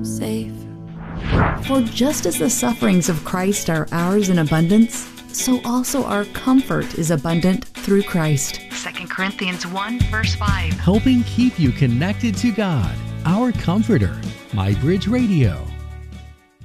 safe. For just as the sufferings of Christ are ours in abundance, so also our comfort is abundant through Christ. 2 Corinthians 1, verse 5. Helping keep you connected to God, our Comforter. MyBridge Radio.